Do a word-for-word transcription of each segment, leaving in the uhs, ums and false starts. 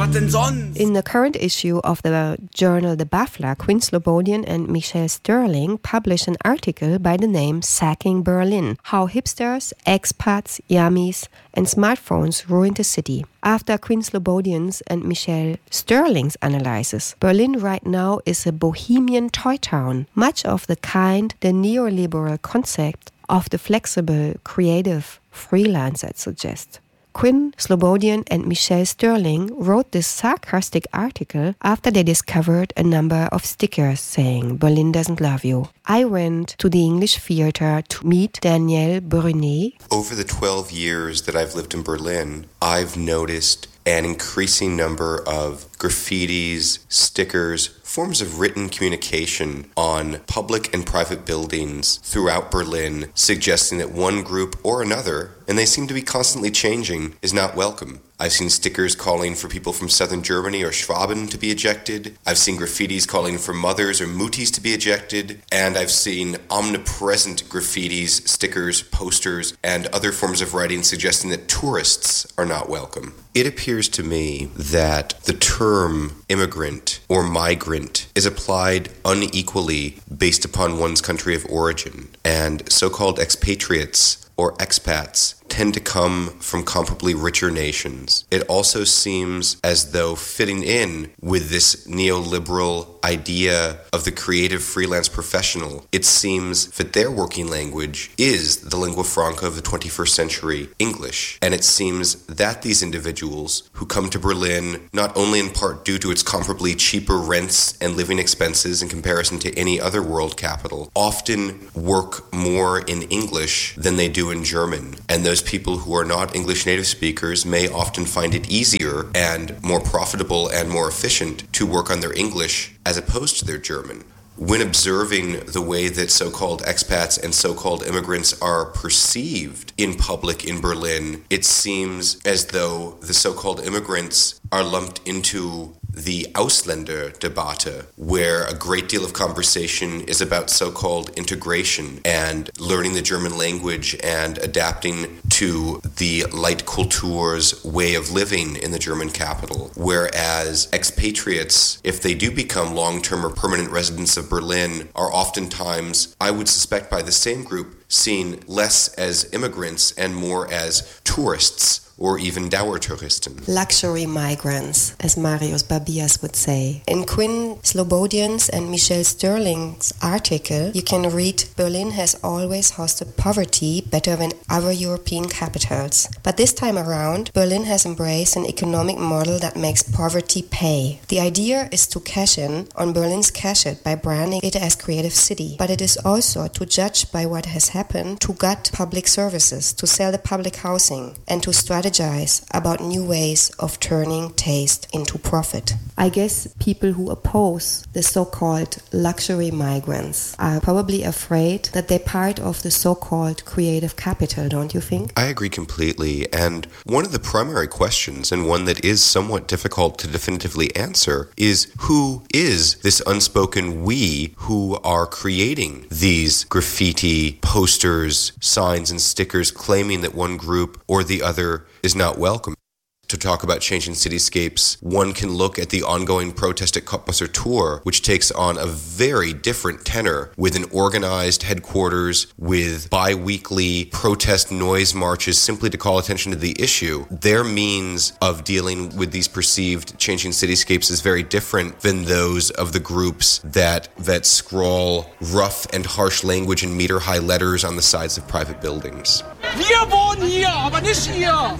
was denn sonst? In the current issue of the journal The Baffler, Quinn Slobodian and Michelle Sterling published an article by the name Sacking Berlin, How Hipsters, Expats, Yummies and Smartphones Ruined the City. After Quinn Slobodian's and Michelle Sterling's analysis, Berlin right now is a bohemian toy town, much of the kind the neoliberal concept of the flexible, creative freelancer suggests. Quinn Slobodian and Michelle Sterling wrote this sarcastic article after they discovered a number of stickers saying Berlin doesn't love you. I went to the English theater to meet Danielle Brunet. Over the twelve years that I've lived in Berlin, I've noticed an increasing number of graffitis, stickers, forms of written communication on public and private buildings throughout Berlin, suggesting that one group or another, and they seem to be constantly changing, is not welcome. I've seen stickers calling for people from southern Germany or Schwaben to be ejected. I've seen graffitis calling for mothers or mutis to be ejected. And I've seen omnipresent graffitis, stickers, posters, and other forms of writing suggesting that tourists are not welcome. It appears to me that the term immigrant or migrant is applied unequally based upon one's country of origin. And so-called expatriates or expats tend to come from comparably richer nations. It also seems as though fitting in with this neoliberal idea of the creative freelance professional, it seems that their working language is the lingua franca of the twenty-first century, English. And it seems that these individuals who come to Berlin, not only in part due to its comparably cheaper rents and living expenses in comparison to any other world capital, often work more in English than they do in German. And those people who are not English native speakers may often find it easier and more profitable and more efficient to work on their English as opposed to their German. When observing the way that so-called expats and so-called immigrants are perceived in public in Berlin, it seems as though the so-called immigrants are lumped into the Ausländer-Debatte, where a great deal of conversation is about so-called integration and learning the German language and adapting to the Leitkultur's way of living in the German capital. Whereas expatriates, if they do become long-term or permanent residents of Berlin, are oftentimes, I would suspect by the same group, seen less as immigrants and more as tourists, or even Dauertouristen. Luxury migrants, as Marius Barbias would say. In Quinn Slobodian's and Michelle Sterling's article, you can read, Berlin has always hosted poverty better than other European capitals. But this time around, Berlin has embraced an economic model that makes poverty pay. The idea is to cash in on Berlin's cash it by branding it as creative city. But it is also to judge by what has happened, to gut public services, to sell the public housing, and to strategize about new ways of turning taste into profit. I guess people who oppose the so-called luxury migrants are probably afraid that they're part of the so-called creative capital, don't you think? I agree completely. And one of the primary questions, and one that is somewhat difficult to definitively answer, is who is this unspoken we who are creating these graffiti, posters, signs, and stickers claiming that one group or the other is not welcome. To talk about changing cityscapes, one can look at the ongoing protest at Kopasser Tor, which takes on a very different tenor with an organized headquarters, with bi-weekly protest noise marches simply to call attention to the issue. Their means of dealing with these perceived changing cityscapes is very different than those of the groups that, that scrawl rough and harsh language in meter-high letters on the sides of private buildings. Wir wohnen hier, aber nicht ihr!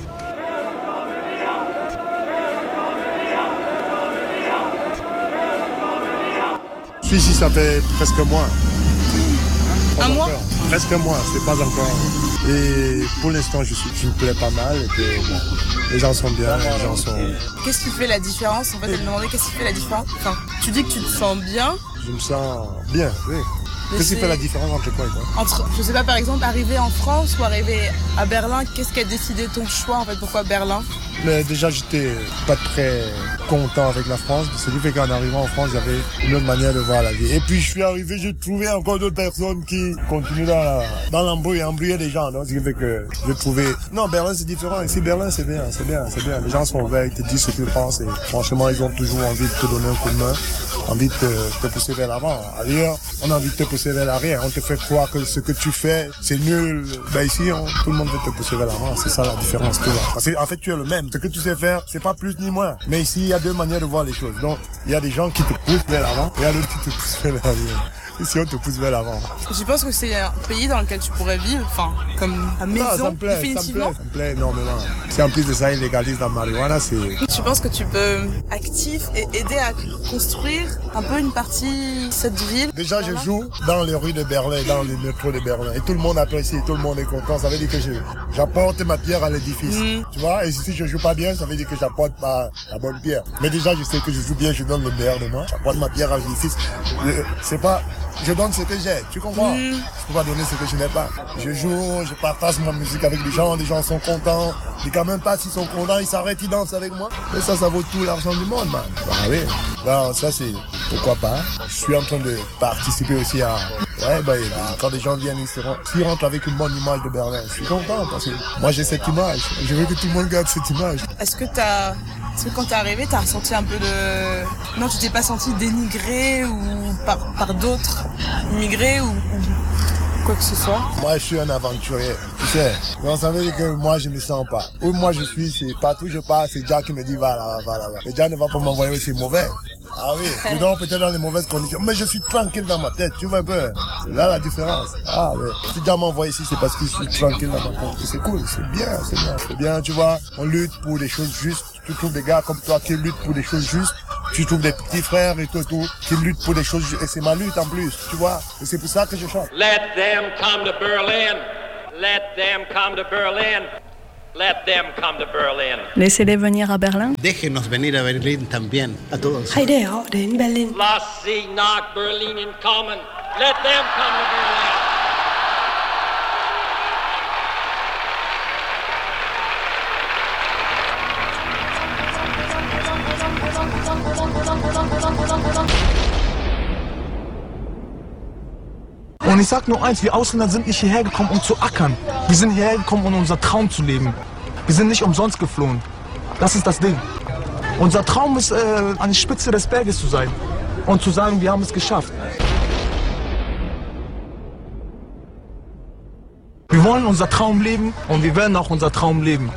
Ici, ça fait presque un mois. Un mois? Presque un mois, c'est pas encore. Et pour l'instant, je, suis, je me plais pas mal. Et que, bon, les gens sont bien, les gens sont... Qu'est-ce qui fait la différence? En fait, elle me demandait qu'est-ce qui fait la différence. Enfin, tu dis que tu te sens bien. Je me sens bien, oui. Qu'est-ce qui fait la différence entre quoi et quoi? Entre, je sais pas, par exemple, arriver en France ou arriver à Berlin, qu'est-ce qui a décidé ton choix en fait? Pourquoi Berlin? Mais déjà, j'étais pas très content avec la France. Ce qui fait qu'en arrivant en France, j'avais une autre manière de voir la vie. Et puis, je suis arrivé, j'ai trouvé encore d'autres personnes qui continuent dans, la, dans l'embrouille, embrouiller les gens. Donc, ce qui fait que j'ai trouvé... Non, Berlin, c'est différent. Ici, Berlin, c'est bien, c'est bien, c'est bien. Les gens sont ouverts, ils te disent ce qu'ils pensent. Et franchement, ils ont toujours envie de te donner un coup de main, envie de te, te pousser vers l'avant. Ailleurs, on a envie de te pousser vers l'arrière. On te fait croire que ce que tu fais, c'est nul. Ben ici, on, tout le monde veut te pousser vers l'avant. C'est ça la différence, tu vois. Parce qu'en fait, tu es le même. Ce que tu sais faire, c'est pas plus ni moins. Mais ici, il y a deux manières de voir les choses. Donc, il y a des gens qui te poussent vers l'avant et il y a d'autres qui te poussent vers l'arrière. Ici, on te pousse vers l'avant. Je pense que c'est un pays dans lequel tu pourrais vivre, enfin, comme à maison, non, ça me plaît, définitivement. Ça me plaît, ça me plaît énormément. Si en plus de ça, ils légalisent la marijuana, c'est... Tu penses que tu peux actif et aider à construire un peu une partie de cette ville? Déjà, je joue dans les rues de Berlin, dans les métros de Berlin. Et tout le monde apprécie, tout le monde est content. Ça veut dire que je, j'apporte ma pierre à l'édifice. Mm. Tu vois, et si je joue pas bien, ça veut dire que j'apporte pas la bonne pierre. Mais déjà, je sais que je joue bien, je donne le meilleur de moi. J'apporte ma pierre à l'édifice. C'est pas... Je donne ce que j'ai, tu comprends? Mm. Je peux pas donner ce que je n'ai pas. Je joue, je partage ma musique avec les gens, les gens sont contents. Et quand même pas, s'ils sont contents, ils s'arrêtent, ils dansent avec moi. Et ça, ça vaut tout l'argent du monde, man. Bah oui. Bah, ça, c'est pourquoi pas. Je suis en train de participer aussi à... Ouais, bah, quand les gens viennent, ils, seront... ils rentrent avec une bonne image de Berlin. Je suis content parce que moi, j'ai cette image. Je veux que tout le monde garde cette image. Est-ce que t'as... Est-ce que quand t'es arrivé, t'as ressenti un peu de... Non, tu t'es pas senti dénigré ou par, par d'autres immigrés ou, ou quoi que ce soit? Moi, je suis un aventurier, tu sais. Donc, ça veut dire que moi, je me sens pas. Où moi, je suis, c'est partout où je pars, c'est Jack qui me dit, va là, va là, va. Et Jack ne va pas m'envoyer où c'est mauvais. Ah oui, ou donc peut-être dans les mauvaises conditions. Mais je suis tranquille dans ma tête, tu vois un peu. C'est là la différence. Ah oui. Si Jack m'envoie ici, c'est parce que je suis tranquille dans ma tête. C'est cool, c'est bien, c'est bien. C'est bien, tu vois. On lutte pour des choses justes. Tu trouves des gars comme toi qui luttent pour des choses justes. Tu trouves des petits frères et tout, tout qui luttent pour des choses justes. Et c'est ma lutte en plus, tu vois. Et c'est pour ça que je chante. Let them come to Berlin. Let them come to Berlin. Let them come to Berlin. Laissez-les venir à Berlin. Déjenos venir a Berlín también, a todos. Hãy để họ đến Berlin. Lass sie nach Berlin kommen. Let them come to Berlin. Und ich sag nur eins, wir Ausländer sind nicht hierher gekommen, um zu ackern. Wir sind hierher gekommen, um unser Traum zu leben. Wir sind nicht umsonst geflohen. Das ist das Ding. Unser Traum ist, äh, an der Spitze des Berges zu sein und zu sagen, wir haben es geschafft. Wir wollen unser Traum leben und wir werden auch unser Traum leben.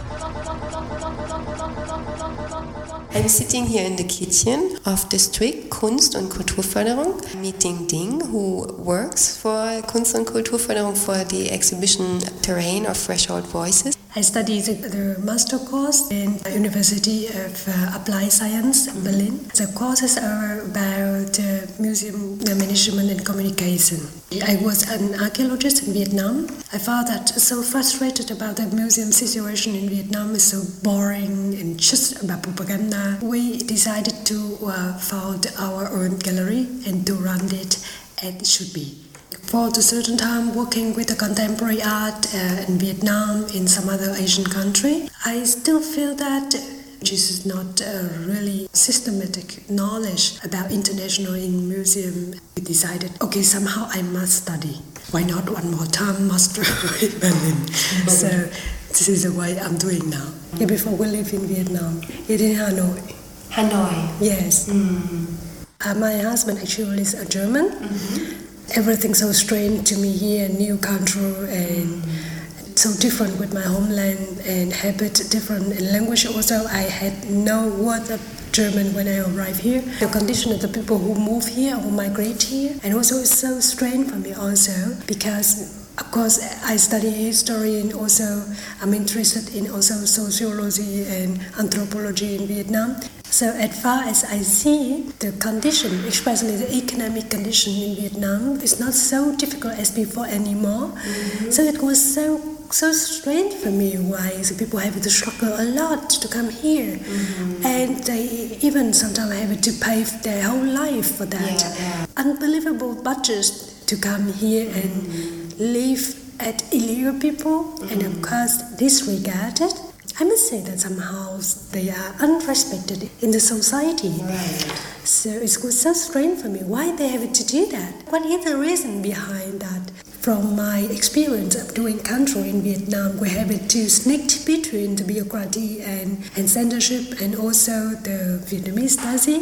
I'm sitting here in the kitchen of District Kunst- und Kulturförderung, meeting Ding, who works for Kunst- und Kulturförderung for the exhibition Terrain of Threshold Voices. I studied the master course in the University of uh, Applied Science in Berlin. The courses are about uh, museum management and communication. I was an archaeologist in Vietnam. I found that so frustrated about the museum situation in Vietnam is so boring and just about propaganda. We decided to uh, found our own gallery and to run it as it should be. For a certain time working with the contemporary art uh, in Vietnam, in some other Asian country, I still feel that this is not a really systematic knowledge about international in museum. We decided, okay, somehow I must study. Why not one more time master in Berlin? So this is the way I'm doing now. Yeah, before we live in Vietnam, here in Hanoi. Hanoi? Yes. Mm. Uh, my husband actually is a German. Mm-hmm. Everything so strange to me here, new country, and so different with my homeland and habit, different in language also. I had no word of German when I arrived here. The condition of the people who move here, who migrate here, and also it's so strange for me also because of course I study history and also I'm interested in also sociology and anthropology in Vietnam. So as far as I see, the condition, especially the economic condition in Vietnam, is not so difficult as before anymore. Mm-hmm. So it was so so strange for me why the people have to struggle a lot to come here. Mm-hmm. And they even sometimes have to pay their whole life for that. Yeah, yeah. Unbelievable budgets to come here and live as illegal people mm. and of course disregarded. I must say that somehow they are unrespected in the society. Right. So it's so strange for me why they have to do that. What is the reason behind that? From my experience of doing control in Vietnam, we have to sneak between the bureaucracy and, and censorship and also the Vietnamese Stasi.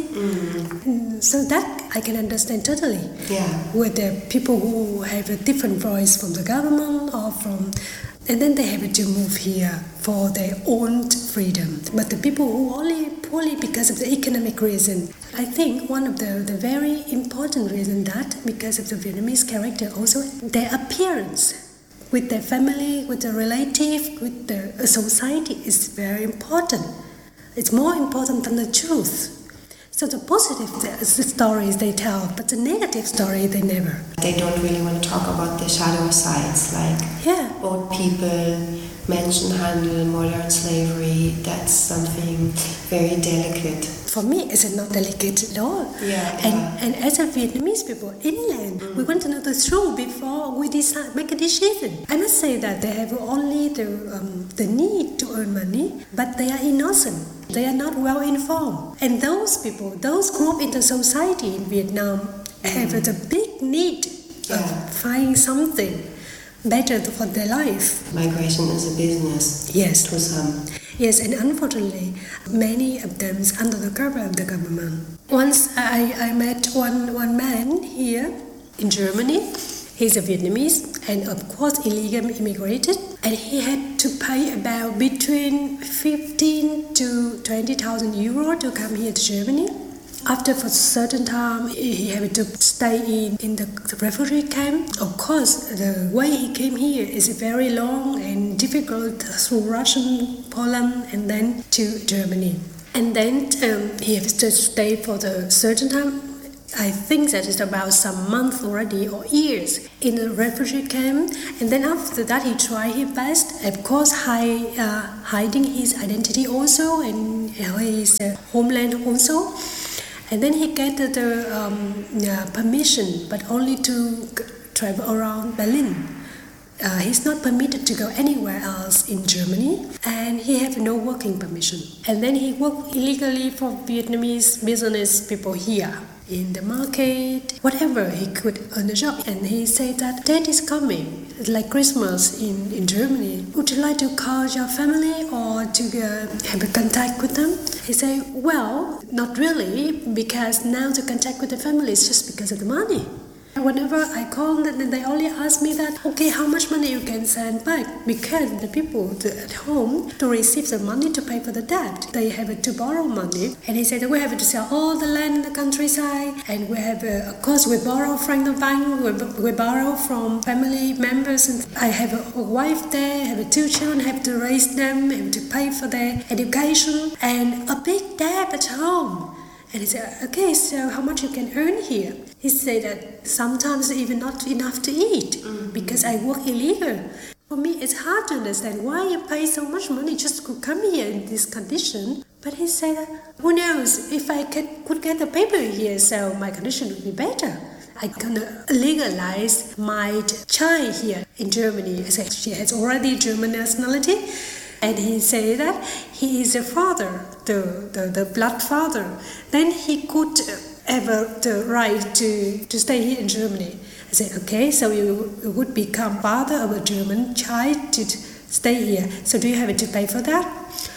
Mm. So that I can understand totally. Yeah. With the people who have a different voice from the government or from... And then they have to move here for their own freedom. But the people who only poorly because of the economic reason, I think one of the, the very important reasons that because of the Vietnamese character also, their appearance with their family, with the relative, with the society is very important. It's more important than the truth. So the positive the stories they tell, but the negative story they never. They don't really want to talk about the shadow sides, like yeah. old people, menschenhandel, modern slavery. That's something very delicate. For me, it's not delicate at all. Yeah, and yeah. and as a Vietnamese people, inland, mm. we want to know the truth before we decide make a decision. I must say that they have only the um, the need to earn money, but they are innocent. They are not well informed. And those people, those groups in the society in Vietnam have mm. a big need yeah. of finding something better for their life. Migration is a business. Yes. To some. Yes, and unfortunately, many of them is under the cover of the government. Once I, I met one, one man here in Germany. He's a Vietnamese and of course illegally immigrated, and he had to pay about between fifteen to twenty thousand euro to come here to Germany. After for a certain time, he had to stay in, in the, the refugee camp. Of course, the way he came here is very long and difficult through Russian, Poland, and then to Germany. And then um, he has to stay for the certain time. I think that is about some months already or years in a refugee camp, and then after that he tried his best, of course, hide, uh, hiding his identity also and his uh, homeland also, and then he get the um, uh, permission, but only to travel around Berlin. Uh, he's not permitted to go anywhere else in Germany, and he have no working permission. And then he worked illegally for Vietnamese business people here. In the market, whatever he could earn a job. And he said that date is coming, it's like Christmas in, in Germany. Would you like to call your family or to uh, have a contact with them? He said, well, not really, because now the contact with the family is just because of the money. Whenever I call them, they only ask me that, okay, how much money you can send back? Because the people at home, to receive the money to pay for the debt, they have to borrow money. And he said, we have to sell all the land in the countryside, and we have, uh, of course, we borrow from the bank, we, we borrow from family members. And I have a, a wife there, I have two children, have to raise them, have to pay for their education, and a big debt at home. And he said, okay, so how much you can earn here? He said that sometimes even not enough to eat mm-hmm. because I work illegal. For me, it's hard to understand why you pay so much money just to come here in this condition. But he said, who knows, if I could, could get the paper here, so my condition would be better. I can legalize my child here in Germany. I said, she has already German nationality. And he said that he is a father, the, the, the blood father. Then he could have the right to, to stay here in Germany. I said, okay, so you would become father of a German child to stay here. So do you have to pay for that?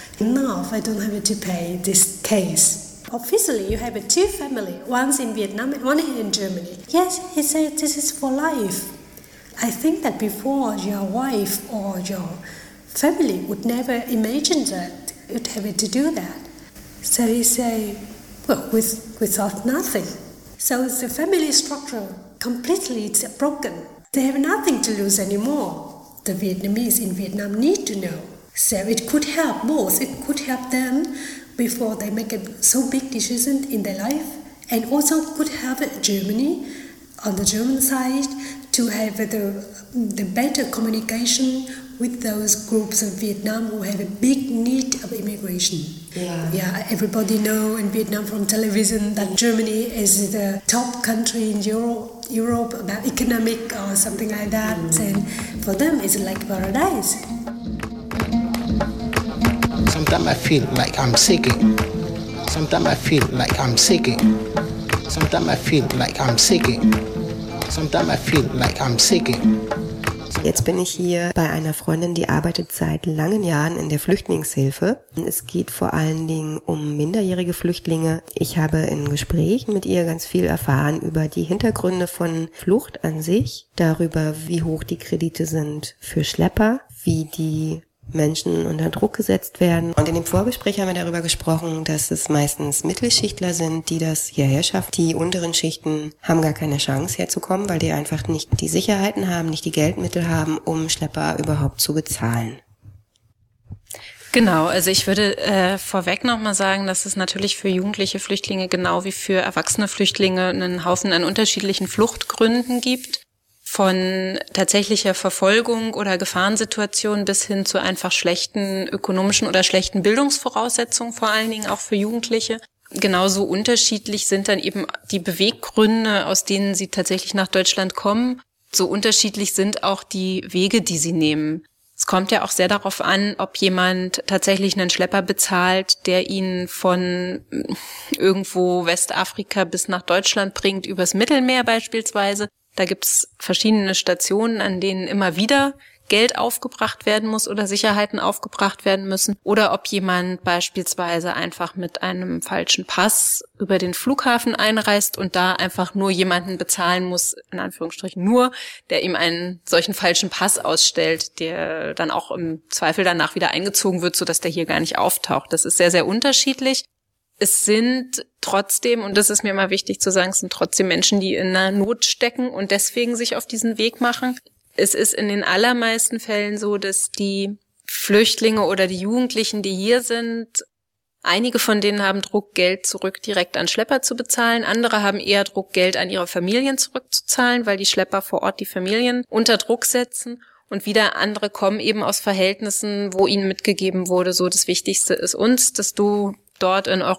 No, I don't have to pay this case. Officially, you have two families, one in Vietnam and one in Germany. Yes, he said, this is for life. I think that before your wife or your family would never imagine that you'd have to do that. So he said, well, with, without nothing. So the family structure completely is broken. They have nothing to lose anymore. The Vietnamese in Vietnam need to know. So it could help both. It could help them before they make a so big decision in their life, and also could help Germany on the German side to have the, the better communication with those groups of Vietnam who have a big need of immigration. Yeah. Yeah, everybody know in Vietnam from television that Germany is the top country in Europe Europe about economic or something like that. And for them, it's like paradise. Sometimes I feel like I'm sinking. Sometimes I feel like I'm sinking. Sometimes I feel like I'm sinking. Sometimes I feel like I'm sinking. Jetzt bin ich hier bei einer Freundin, die arbeitet seit langen Jahren in der Flüchtlingshilfe. Es geht vor allen Dingen um minderjährige Flüchtlinge. Ich habe in Gesprächen mit ihr ganz viel erfahren über die Hintergründe von Flucht an sich, darüber, wie hoch die Kredite sind für Schlepper, wie die Menschen unter Druck gesetzt werden. Und in dem Vorgespräch haben wir darüber gesprochen, dass es meistens Mittelschichtler sind, die das hierher schaffen. Die unteren Schichten haben gar keine Chance herzukommen, weil die einfach nicht die Sicherheiten haben, nicht die Geldmittel haben, um Schlepper überhaupt zu bezahlen. Genau, also ich würde äh, vorweg nochmal sagen, dass es natürlich für jugendliche Flüchtlinge genau wie für erwachsene Flüchtlinge einen Haufen an unterschiedlichen Fluchtgründen gibt. Von tatsächlicher Verfolgung oder Gefahrensituationen bis hin zu einfach schlechten ökonomischen oder schlechten Bildungsvoraussetzungen, vor allen Dingen auch für Jugendliche. Genauso unterschiedlich sind dann eben die Beweggründe, aus denen sie tatsächlich nach Deutschland kommen. So unterschiedlich sind auch die Wege, die sie nehmen. Es kommt ja auch sehr darauf an, ob jemand tatsächlich einen Schlepper bezahlt, der ihn von irgendwo Westafrika bis nach Deutschland bringt, übers Mittelmeer beispielsweise. Da gibt's verschiedene Stationen, an denen immer wieder Geld aufgebracht werden muss oder Sicherheiten aufgebracht werden müssen. Oder ob jemand beispielsweise einfach mit einem falschen Pass über den Flughafen einreist und da einfach nur jemanden bezahlen muss, in Anführungsstrichen nur, der ihm einen solchen falschen Pass ausstellt, der dann auch im Zweifel danach wieder eingezogen wird, sodass der hier gar nicht auftaucht. Das ist sehr, sehr unterschiedlich. Es sind trotzdem, und das ist mir immer wichtig zu sagen, es sind trotzdem Menschen, die in einer Not stecken und deswegen sich auf diesen Weg machen. Es ist in den allermeisten Fällen so, dass die Flüchtlinge oder die Jugendlichen, die hier sind, einige von denen haben Druck, Geld zurück direkt an Schlepper zu bezahlen. Andere haben eher Druck, Geld an ihre Familien zurückzuzahlen, weil die Schlepper vor Ort die Familien unter Druck setzen. Und wieder andere kommen eben aus Verhältnissen, wo ihnen mitgegeben wurde, so das Wichtigste ist uns, dass du dort in Europa